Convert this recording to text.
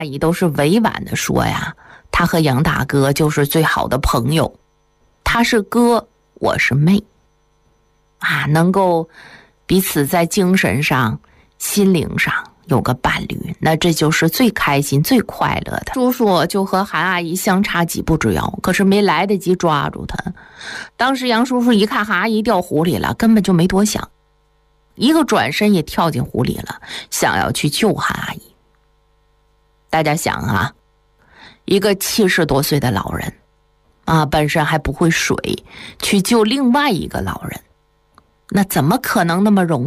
阿姨都是委婉的说呀，他和杨大哥就是最好的朋友，他是哥，我是妹能够彼此在精神上、心灵上有个伴侣，那这就是最开心、最快乐的。叔叔就和韩阿姨相差几步之遥，可是没来得及抓住他。当时杨叔叔一看韩阿姨掉湖里了，根本就没多想，一个转身也跳进湖里了，想要去救韩阿姨。大家想啊，一个70多岁的老人本身还不会水，去救另外一个老人，那怎么可能那么容易